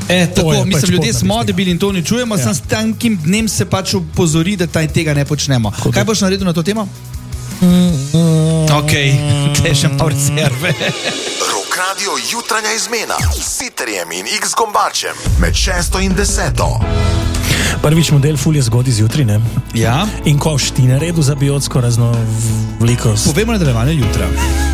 Tako, mislim, ljudje smo potna debili in to uničujemo, sem s tankim dnem se pač upozori, da tega ne počnemo. Kaj boš naredil na to temo? Ok, tle še malo rezerve. Rock Radio jutranja izmena s Sitarjem in X Gombačem med 6 in 10. Prvič model ful je zgodaj zjutraj, ne? Ja. In ko ti naredil za biotsko raznovrstnost? Povemo nadaljevanje jutra.